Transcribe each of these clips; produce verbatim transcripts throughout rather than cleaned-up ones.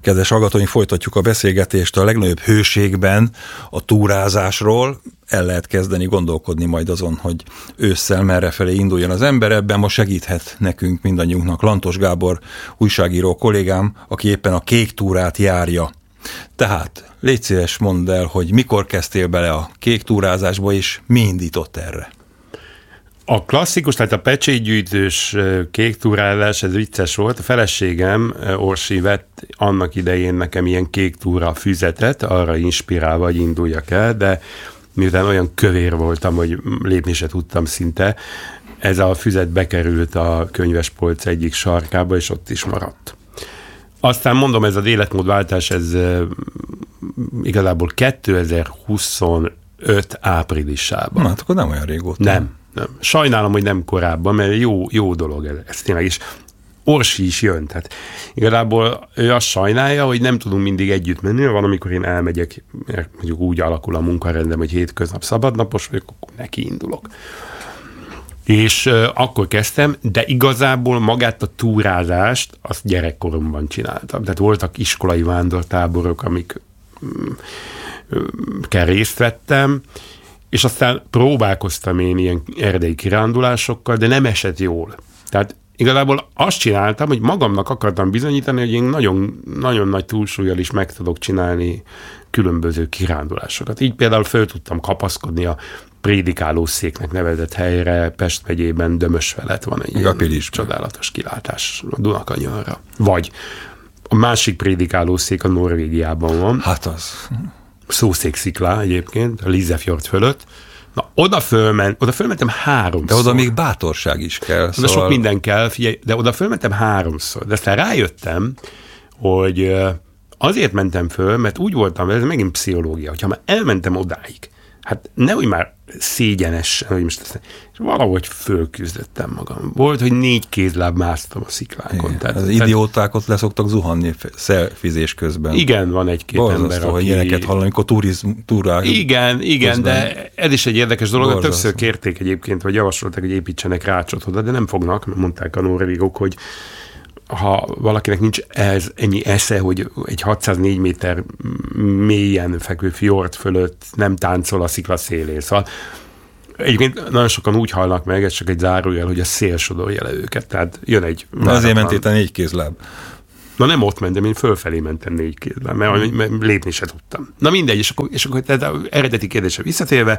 Kedves hallgatóink, folytatjuk a beszélgetést a legnagyobb hőségben a túrázásról. El lehet kezdeni gondolkodni majd azon, hogy ősszel merrefelé induljon az ember. Ebben most segíthet nekünk mindannyiunknak Lantos Gábor újságíró kollégám, aki éppen a kék túrát járja. Tehát légy szíves, mondd el, hogy mikor kezdtél bele a kék túrázásba, és mi indított erre? A klasszikus, tehát a pecsétgyűjtős kék túrázás, ez vicces volt. A feleségem, Orsi, vett annak idején nekem ilyen kék túra füzetet, arra inspirálva, hogy induljak el, de miután olyan kövér voltam, hogy lépni se tudtam szinte, ez a füzet bekerült a könyvespolc egyik sarkába, és ott is maradt. Aztán mondom, ez az életmódváltás, ez igazából kétezer-huszonöt áprilisában. Na, hát akkor nem olyan régóta. Nem. Nem. Sajnálom, hogy nem korábban, mert jó, jó dolog ez, ez tényleg is. Orsi is jön, tehát igazából ő azt sajnálja, hogy nem tudunk mindig együtt menni, van, amikor én elmegyek, mert mondjuk úgy alakul a munkarendem, hogy hétköznap szabadnapos vagyok, akkor neki indulok. És uh, akkor kezdtem, de igazából magát a túrázást azt gyerekkoromban csináltam. Tehát voltak iskolai vándortáborok, amik um, kell részt vettem, és aztán próbálkoztam én ilyen erdei kirándulásokkal, de nem esett jól. Tehát igazából azt csináltam, hogy magamnak akartam bizonyítani, hogy én nagyon, nagyon nagy túlsúllyal is meg tudok csinálni különböző kirándulásokat. Így például föl tudtam kapaszkodni a prédikálószéknek nevezett helyre, Pest megyében, Dömös felett van egy ilyen csodálatos kilátás a Dunakanyarra. Vagy a másik prédikálószék a Norvégiában van. Hát az... Szószéksziklá egyébként, a Lízefjord fölött. Na, oda, fölment, oda fölmentem háromszor. De oda még bátorság is kell. Oda szóval... sok minden kell, figyelj, de oda fölmentem háromszor. De aztán rájöttem, hogy azért mentem föl, mert úgy voltam, ez megint pszichológia, hogyha már elmentem odáig, hát nehogy már szégyenes, hogy most ezt, és valahogy fölküzdöttem magam. Volt, hogy négy kézláb másztam a sziklákon. Tehát, az idióták ott leszoktak zuhanni szelfizés közben. Igen, van egy-két Borzasztó, ember, hogy aki... ilyeneket hallani, amikor turizm, túrák. Igen, igen, közben. De ez is egy érdekes dolog. Borzasztó. Többször kérték egyébként, vagy javasolták, hogy építsenek rácsot oda, de nem fognak, mert mondták a norvégok, hogy ha valakinek nincs ez ennyi esze, hogy egy hatszáznégy méter mélyen fekvő fjord fölött nem táncol a szikla szélén. Szóval egyébként nagyon sokan úgy halnak meg, ez csak egy zárójel, hogy a szél sodorja le őket. Tehát jön egy... Na azért mentél te négy kézláb. Na nem ott mentem, én fölfelé mentem négy kézláb, mert, mert lépni se tudtam. Na mindegy, és akkor, és akkor tehát eredeti kérdésre visszatérve,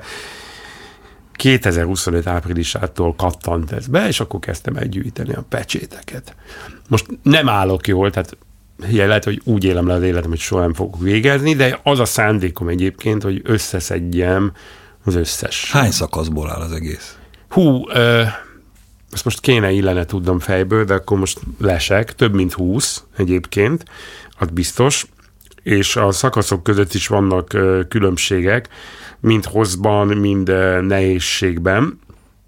kétezer-huszonöt áprilisától kattant ez be, és akkor kezdtem el gyűjteni a pecséteket. Most nem állok jól, tehát lehet, hogy úgy élem le az életem, hogy soha nem fogok végezni, de az a szándékom egyébként, hogy összeszedjem az összes. Hány szakaszból áll az egész? Hú, ö, ezt most kéne illene tudnom fejből, de akkor most lesek, több mint húsz egyébként, az biztos, és a szakaszok között is vannak ö, különbségek, mind hosszban, mind uh, nehézségben.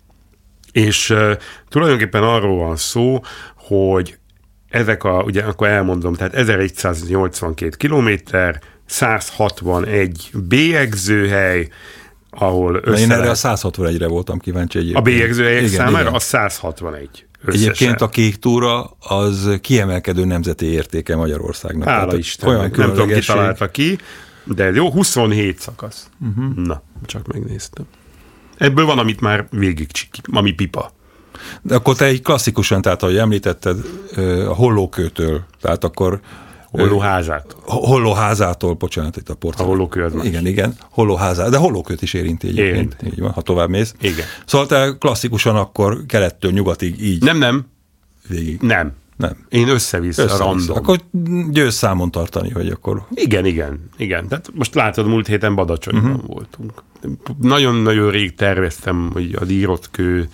És uh, tulajdonképpen arról van szó, hogy ezek a, ugye akkor elmondom, tehát ezeregyszáznyolcvankét kilométer, száz hatvanegy bélyegzőhely, ahol össze... Én erre a száz hatvanegyre voltam kíváncsi egyébként. A bélyegzőhelyek számára igen. A száz hatvanegy. Összesen. Egyébként a kék túra az kiemelkedő nemzeti értéke Magyarországnak. Hála Istennek, nem tudom, ki találta ki, de jó, huszonhét szakasz. Uh-huh. Na, csak megnéztem. Ebből van, amit már végig, ami pipa. De akkor te egy klasszikusan, tehát ahogy említetted, a Hollókőtől, tehát akkor... Hollóházától. Hollóházától, bocsánat, itt a portál. A Hollókő az más. Igen, igen, Hollóházát, de Hollókőt is érinti egyébként. Érint. Így van, ha tovább mész. Igen. Szóval te klasszikusan akkor kelettől nyugatig így... Nem, nem. Végig. Nem. Nem. Én össze-vissza, össze-vissza. Random. Akkor győz számon tartani, hogy akkor... Igen, igen, igen. Tehát most látod, múlt héten Badacsonyban uh-huh. voltunk. Nagyon-nagyon rég terveztem, hogy a írott kő,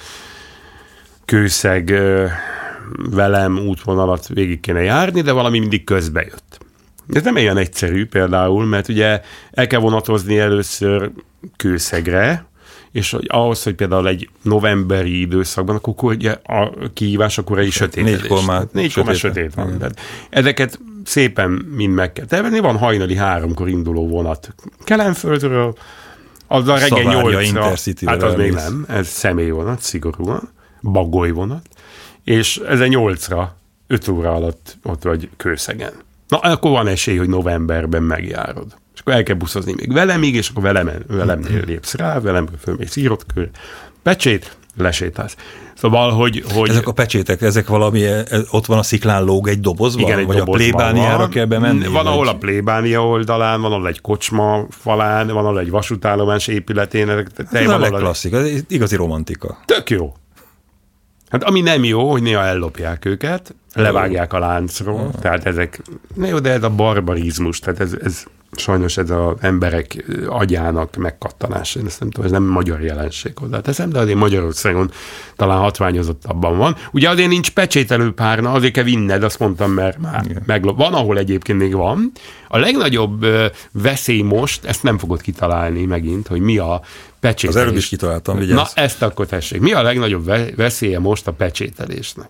kőszeg velem útvonalat végig kéne járni, de valami mindig közbe jött. Ez nem olyan egyszerű például, mert ugye el kell vonatozni először Kőszegre, és ahhoz, hogy például egy novemberi időszakban, akkor ugye a kihívás akkor egy sötétedés. Négykor már Négykor már sötét van. Tehát ezeket szépen mind meg kell tervezni. Van hajnali háromkor induló vonat Kelenföldről, az a reggel nyolcra, hát az még nem, ez személyvonat, szigorúan, bagoly vonat, és ez a nyolcra, öt óra alatt ott vagy Kőszegen. Na, akkor van esély, hogy novemberben megjárod. És akkor el kell buszozni még velemig, és akkor velem, velemnél lépsz rá, velem fölmész írott kör, pecsét, lesétálsz. Szóval, hogy, hogy... Ezek a pecsétek, ezek valami, ott van a sziklán lóg egy dobozban? Igen, egy vagy dobozban a plébániára van. kell bemenni? Van, ahol vagy? a plébánia oldalán, van, ahol egy kocsma falán, van, ahol egy vasútállomás épületén. Ez a legklasszik, ez igazi romantika. Tök jó. Hát ami nem jó, hogy néha ellopják őket, levágják a láncról, oh. tehát ezek, ne jó, de ez a barbarizmus, tehát ez, ez sajnos ez az emberek agyának megkattanása, én ezt nem tudom, ez nem magyar jelenség hozzáteszem, de azért Magyarországon talán hatványozottabban van. Ugye azért nincs pecsételő párna, azért kell vinned, azt mondtam, mert már meglop. Van, ahol egyébként még van. A legnagyobb veszély most, ezt nem fogod kitalálni megint, hogy mi a pecsételés. Az előbb is kitaláltam, vigyázz. Na, ezt akkor tessék. Mi a legnagyobb veszélye most a pecsételésnek?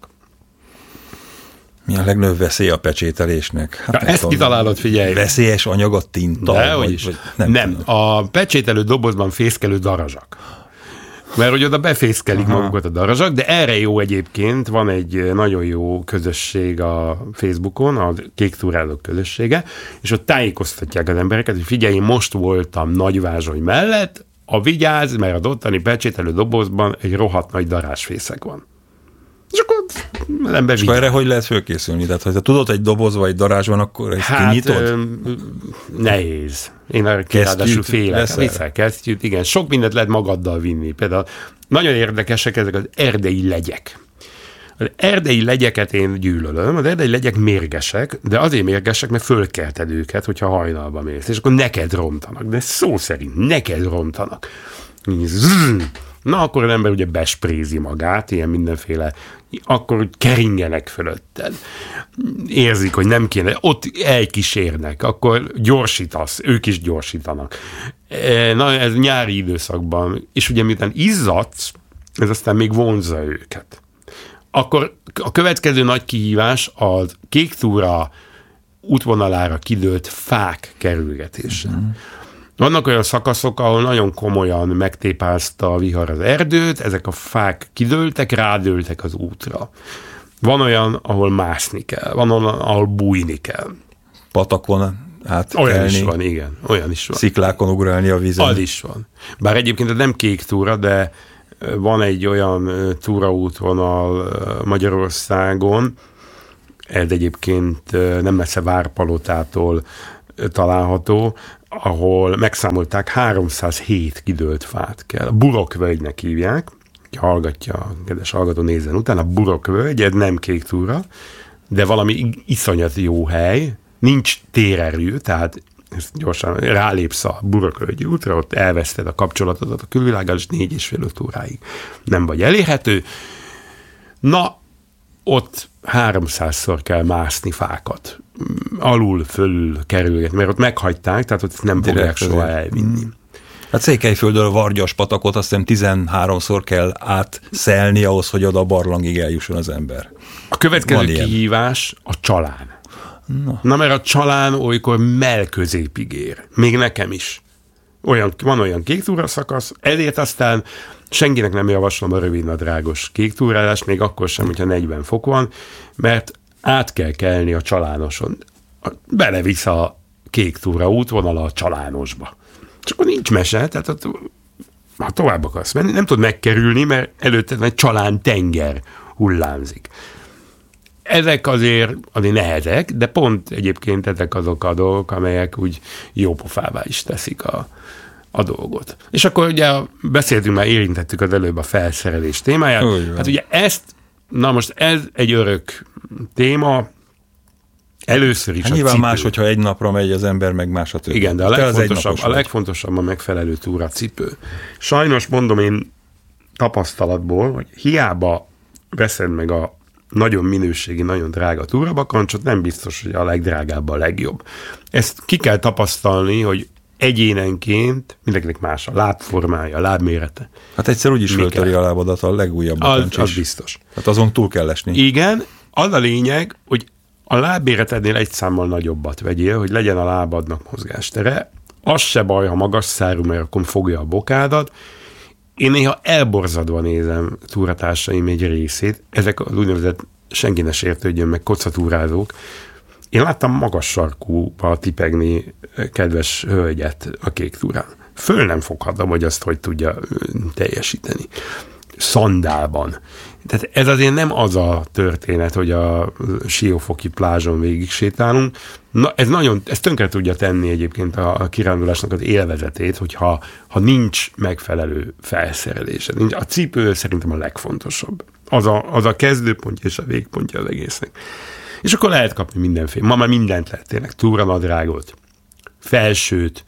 Mi a legnagyobb veszély a pecsételésnek? Hát ja, ezt tudom, kitalálod, figyelj. Veszélyes anyag a tinta? De, vagy, vagy nem, nem. A pecsételő dobozban fészkelő darazsak. Mert hogy oda befészkelik Aha. magukat a darazsak, de erre jó egyébként, van egy nagyon jó közösség a Facebookon, a Kék Túrázók közössége, és ott tájékoztatják az embereket, hogy figyelj, én most voltam Nagyvázsony mellett, a vigyázz, mert az ottani pecsételő dobozban egy rohadt nagy darázsfészek van. És akkor az ember és erre hogy lehet fölkészülni? Tehát, ha tudod, egy doboz vagy darázs van, akkor ezt hát, kinyitod? Ö, nehéz. Én arra ráadásul félek. Viszel kesztyűt, igen. Sok mindent lehet magaddal vinni. Például nagyon érdekesek ezek az erdei legyek. Az erdei legyeket én gyűlölöm, az erdei legyek mérgesek, de azért mérgesek, mert fölkelted őket, hogyha hajnalba mész, és akkor neked rontanak, de szó szerint neked rontanak. Na, akkor az ember ugye besprézi magát, ilyen mindenféle, akkor keringenek fölötted. Érzik, hogy nem kéne, ott elkísérnek, akkor gyorsítasz, ők is gyorsítanak. Na, ez nyári időszakban, és ugye miután izzadsz, ez aztán még vonzza őket. Akkor a következő nagy kihívás az Kék Túra útvonalára kidőlt fák kerülgetése. Mm. Vannak olyan szakaszok, ahol nagyon komolyan megtépázta a vihar az erdőt, ezek a fák kidőltek, rádőltek az útra. Van olyan, ahol mászni kell, van olyan, ahol bújni kell. Patakon átkelni. Olyan is van, igen, olyan is van. Sziklákon ugrálni a vízen. Az is van. Bár egyébként ez nem Kék Túra, de van egy olyan túraútvonal Magyarországon, ez egyébként nem messze Várpalotától található, ahol megszámolták, háromszázhét kidőlt fát kell. A Burokvölgynek hívják, ki hallgatja, a kedves hallgató nézzen utána, a Burokvölgy, ez nem Kék Túra, de valami iszonyat jó hely, nincs térerő, tehát ezt gyorsan rálépsz a Burokvölgyi útra, ott elveszted a kapcsolatodat a külvilággal, és négy és fél öt óráig nem vagy elérhető. Na, ott háromszázszor kell mászni fákat. Alul, fölül kerülgetni, mert ott meghagyták, tehát ott nem fogják soha elvinni. Hát Székelyföldről a Vargyas patakot azt hiszem tizenháromszor kell átszelni ahhoz, hogy oda a barlangig eljusson az ember. A következő kihívás a csalán. Na. Na, mert a csalán olykor mellközépig ér. Még nekem is. Olyan, van olyan kék túra szakasz, ezért aztán senkinek nem javaslom a rövidnadrágos kék túrázást, még akkor sem, hogyha negyven fok van, mert át kell kelni a csalánoson. Belevisz a kék túra útvonala a csalánosba. És akkor nincs mese, tehát ott, ha tovább akarsz menni, nem tudod megkerülni, mert előtte egy csalán tenger hullámzik. Ezek azért, azért nehezek, de pont egyébként ezek azok a dolgok, amelyek úgy jópofává is teszik a, a dolgot. És akkor ugye beszéltünk, már érintettük az előbb a felszerelés témáját. Úgy, hát ugye ezt, na most ez egy örök téma, először is hát a nyilván cipő. Más, hogyha egy napra megy az ember, meg más a többi. Igen, de a legfontosabb, a legfontosabb a megfelelő túracipő. Sajnos mondom én tapasztalatból, hogy hiába veszed meg a nagyon minőségi, nagyon drága túrabakancsot, nem biztos, hogy a legdrágább a legjobb. Ezt ki kell tapasztalni, hogy egyénenként mindenkinek más a lábformája, a lábmérete. Hát egyszer úgyis föltöri a lábadat a legújabb bakancs az, az biztos. Hát azon túl kell esni. Igen, az a lényeg, hogy a lábméretednél egy számmal nagyobbat vegyél, hogy legyen a lábadnak mozgástere. Az se baj, ha magas szárú, mert akkor fogja a bokádat. Én néha elborzadva nézem túratársaim egy részét, ezek az úgynevezett senki ne sértődjön meg kocatúrázók, Én láttam magas sarkúba tipegni kedves hölgyet a kék túrán. Föl nem foghatom, hogy azt hogy tudja teljesíteni. Szandálban. Tehát ez azért nem az a történet, hogy a Siófoki plázson végig sétálunk. Na, ez nagyon, ez tönkre tudja tenni egyébként a, a kirándulásnak az élvezetét, hogyha ha nincs megfelelő felszerelése. Nincs, a cipő szerintem a legfontosabb. Az a, az a kezdőpontja és a végpontja az egésznek. És akkor lehet kapni mindenféle. Ma már mindent lehet tényleg. Túranadrágot, felsőt.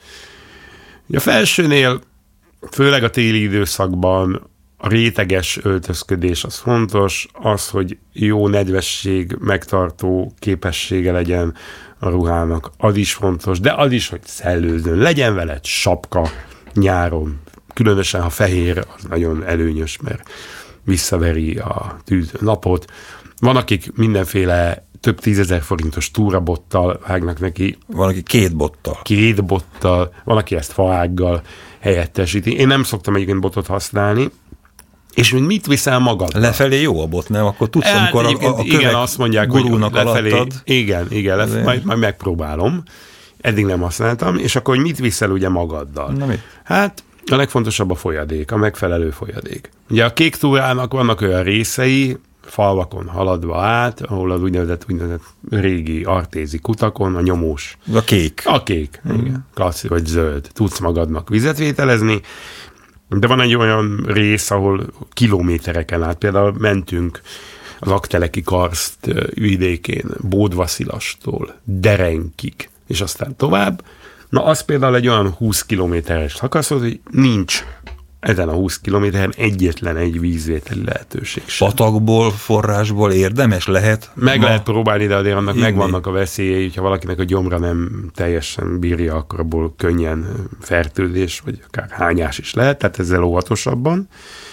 A felsőnél, főleg a téli időszakban a réteges öltözködés az fontos, az, hogy jó nedvesség, megtartó képessége legyen a ruhának, az is fontos, de az is, hogy szellőzön. Legyen veled sapka nyáron, különösen ha fehér, az nagyon előnyös, mert visszaveri a tűző napot. Van, akik mindenféle több tízezer forintos túrabottal vágnak neki. Van, aki két bottal. Két bottal, van, aki ezt faággal helyettesíti. Én nem szoktam egyébként botot használni, és mit viszel magad? Lefelé jó a bot, nem? Akkor tudsz, hát, amikor a, a kövek igen, azt mondják, gurulnak hogy lefelé, alattad. Igen, igen, lefelé, majd, majd megpróbálom. Eddig nem használtam, és akkor mit viszel ugye magaddal? Na mit? Hát a legfontosabb a folyadék, a megfelelő folyadék. Ugye a kék túrának vannak olyan részei, falvakon haladva át, ahol az úgynevezett, úgynevezett régi artézi kutakon, a nyomós. A kék. A kék, mm. igen. Klasszik, vagy zöld. Tudsz magadnak vizet vételezni, de van egy olyan rész, ahol kilométereken át, például mentünk az Akteleki karszt vidékén, Bódvaszilastól Derenkig, és aztán tovább. Na, az például egy olyan húsz kilométeres szakasz, hogy nincs ezen a húsz kilométeren egyetlen egy vízvételi lehetőség sem. Patakból, forrásból érdemes lehet? Meg ma lehet próbálni, de azért annak inni. megvannak a veszélyei, hogyha valakinek a gyomra nem teljesen bírja, akkor abból könnyen fertőzés, vagy akár hányás is lehet, tehát ezzel óvatosabban.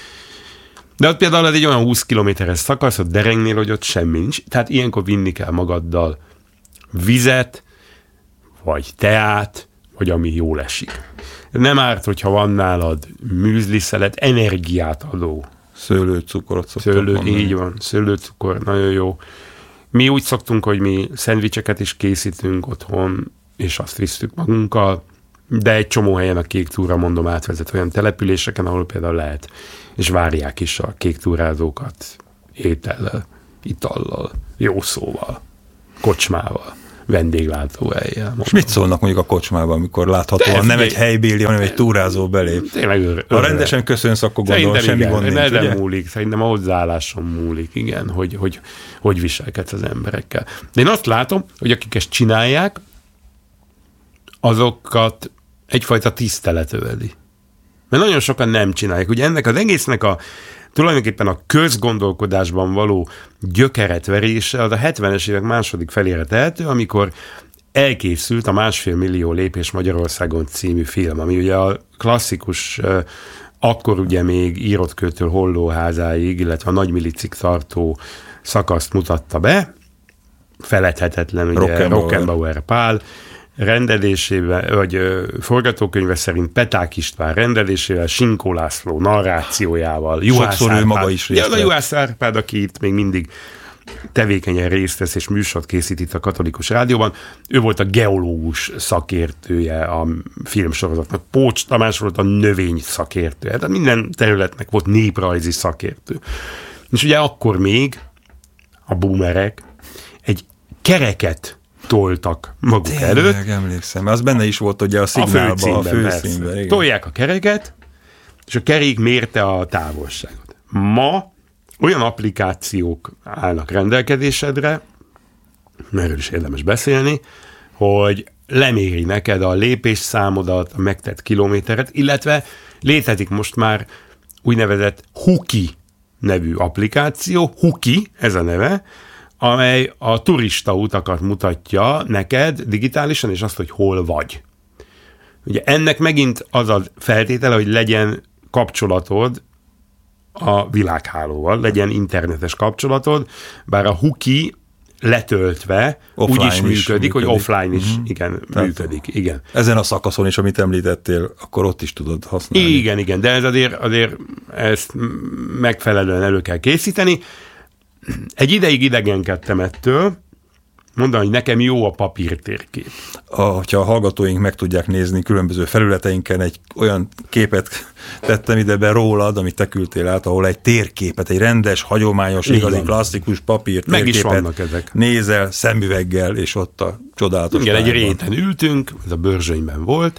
De ott például ez egy olyan húsz kilométeres szakasz, ott Derengnél, hogy ott semmi nincs. Tehát ilyenkor vinni kell magaddal vizet, vagy teát, vagy ami jól esik. Nem árt, hogyha van nálad műzliszelet, energiát adó. Szőlőcukorot szoktak Szőlő, mondani. így van, szőlőcukor, nagyon jó. Mi úgy szoktunk, hogy mi szendvicseket is készítünk otthon, és azt visszük magunkkal, de egy csomó helyen a kék túra, mondom, átvezet olyan településeken, ahol például lehet, és várják is a kék túrázókat étellel, itallal, jó szóval, kocsmával, vendéglátóhelyen. És mit szólnak mondjuk a kocsmában, amikor láthatóan De nem figyelj, egy helybéli, hanem egy túrázó belép? Tényleg őr, Ha rendesen köszönsz, akkor gondolom, Szerintem semmi igen, gond nincs, nem ugye? múlik, szerintem a hozzáálláson múlik, igen, hogy, hogy, hogy viselkedsz az emberekkel. De én azt látom, hogy akik ezt csinálják, azokat egyfajta tisztelet öveli. Mert nagyon sokan nem csinálják. Ugye ennek az egésznek a tulajdonképpen a közgondolkodásban való gyökeretverése az a hetvenes évek második felére tehető, amikor elkészült a Másfél millió lépés Magyarországon című film, ami ugye a klasszikus, akkor ugye még írott kőtől hollóházáig, illetve a nagymilicig tartó szakaszt mutatta be, feledhetetlen, ugye Rockenbauer Pál rendelésével, vagy ö, forgatókönyve szerint Peták István rendelésével, Sinkó László narrációjával, Juhász Sokszor ő Árpád, maga is részt ja, a Juhász Árpád, aki itt még mindig tevékenyen részt vesz, és műsort készít itt a Katolikus Rádióban. Ő volt a geológus szakértője a filmsorozatnak. Pócs Tamás volt a növény szakértője. Tehát minden területnek volt néprajzi szakértő. És ugye akkor még a boomerek egy kereket toltak maguk Tényleg, előtt. emlékszem. Az benne is volt ugye a szignálban, a főszínben. A Tolják a kereket, és a kerék mérte a távolságot. Ma olyan applikációk állnak rendelkezésedre, erről is érdemes beszélni, hogy leméri neked a lépésszámodat, a megtett kilométeret, illetve létezik most már úgynevezett Huki nevű applikáció, Huki, ez a neve, amely a turista utakat mutatja neked digitálisan, és azt, hogy hol vagy. Ugye ennek megint az a feltétele, hogy legyen kapcsolatod a világhálóval, legyen internetes kapcsolatod, bár a Huki letöltve offline úgy is működik, működik, hogy offline is uh-huh. igen, Tehát működik. Igen. Ezen a szakaszon is, amit említettél, akkor ott is tudod használni. Igen, igen, de ez azért, azért ezt megfelelően elő kell készíteni. Egy ideig idegenkedtem ettől, mondani, hogy nekem jó a papírtérkép. A, hogyha a hallgatóink meg tudják nézni, különböző felületeinken egy olyan képet tettem ide be rólad, amit te küldtél át, ahol egy térképet, egy rendes, hagyományos, Igen. igazi, klasszikus papír Meg is térképet vannak ezek. nézel szemüveggel, és ott a csodálatos Igen, egy tájban. réten ültünk, ez a Börzsönyben volt,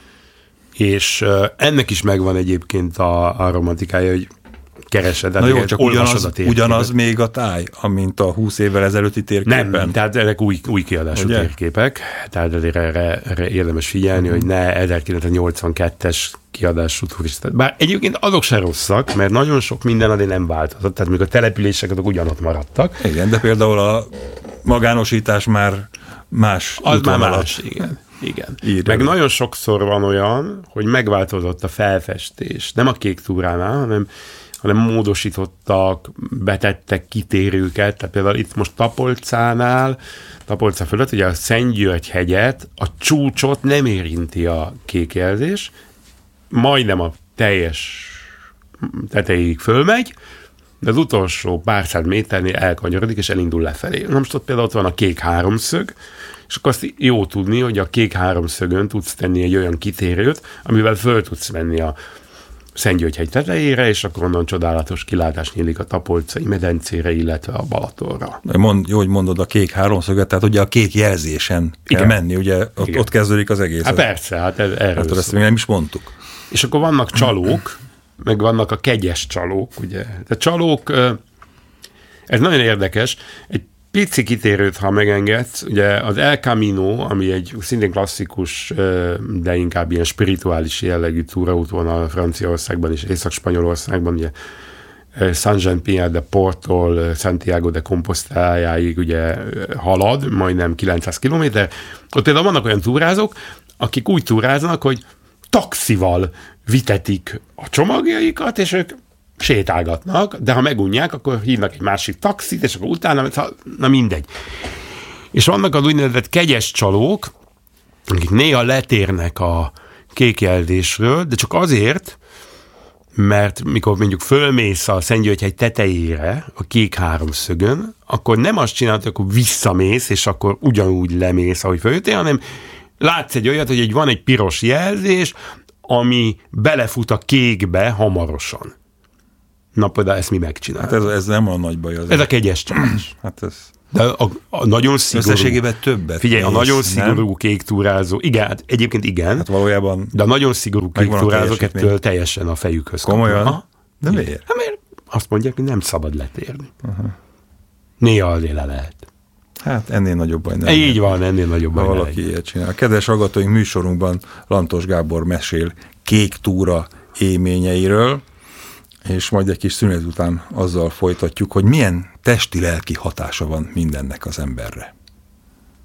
és uh, ennek is megvan egyébként a, a romantikája, hogy keresed, Na jó, csak ugyanaz, a ugyanaz még a táj, amint a húsz évvel ezelőtti térképen? Nem, tehát ezek új, új kiadású Ugye? térképek, tehát erre, erre, erre érdemes figyelni, uh-huh. hogy ne ezerkilencszáznyolcvankettes kiadású turistát. Bár egyébként azok se rosszak, mert nagyon sok minden azért nem változott, tehát még a települések azok ugyanott maradtak. Igen, de például a magánosítás már más Az már útvonalat más, igen. Igen. írja. Meg nagyon sokszor van olyan, hogy megváltozott a felfestés. Nem a kék túránál, hanem, hanem módosítottak, betettek kitérőket. Tehát például itt most Tapolcánál, Tapolca fölött, ugye a Szentgyörgy hegyet, a csúcsot nem érinti a kék jelzés, majdnem a teljes tetejéig fölmegy, de az utolsó pár száz méternél elkanyarodik, és elindul lefelé. Na most ott például ott van a kék háromszög, és akkor azt jó tudni, hogy a kék háromszögön tudsz tenni egy olyan kitérőt, amivel föl tudsz menni a Szentgyörgy-hegy tetejére, és akkor onnan csodálatos kilátás nyílik a Tapolcai medencére, illetve a Balatonra. Mond, jó, hogy mondod a kék háromszöget, tehát ugye a kék jelzésen kell Igen. menni, ugye ott, ott kezdődik az egész. Hát persze, hát ez, erről Hát szól. ezt még nem is mondtuk. És akkor vannak csalók, meg vannak a kegyes csalók, ugye. De csalók, ez nagyon érdekes, egy pici kitérőt, ha megengedsz, ugye az El Camino, ami egy szintén klasszikus, de inkább ilyen spirituális jellegű túraútvonal Franciaországban és Észak-Spanyolországban, ugye Saint-Jean-Pierre de Porttól Santiago de Compostelájáig ugye halad, majdnem kilencszáz kilométer. Ott például vannak olyan túrázók, akik úgy túráznak, hogy taxival vitetik a csomagjaikat, és ők sétálgatnak, de ha megunják, akkor hívnak egy másik taxit, és akkor utána, na mindegy. És vannak az úgynevezett kegyes csalók, akik néha letérnek a kékjelzésről, de csak azért, mert mikor mondjuk fölmész a Szentgyörgy-hegy tetejére, a kék háromszögön, akkor nem azt csinálod, hogy akkor visszamész, és akkor ugyanúgy lemész, ahogy följöttél, hanem látsz egy olyat, hogy egy, van egy piros jelzés, ami belefut a kékbe hamarosan. Na, például ezt mi megcsináljuk. Hát ez, ez nem a nagy baj. Az Ez a kegyes csalás. Hát ez... De a, a nagyon szigorú... Összességében többet. Figyelj, a néz, nagyon nem? szigorú kék túrázó, igen, hát egyébként igen, Hát valójában... de a nagyon szigorú kék megvan a túrázók teljesítmény. ettől teljesen a fejükhöz Komolyan? kapnak. De miért? Hát mert azt mondják, hogy nem szabad letérni. Uh-huh. Néha azért le lehet. Hát ennél nagyobb baj nem. Így van, ennél nagyobb Ha baj valaki lehet. ilyet csinál. Kedves hallgatóink, műsorunkban Lantos Gábor mesél kék túra élményeiről, és majd egy kis szünet után azzal folytatjuk, hogy milyen testi-lelki hatása van mindennek az emberre.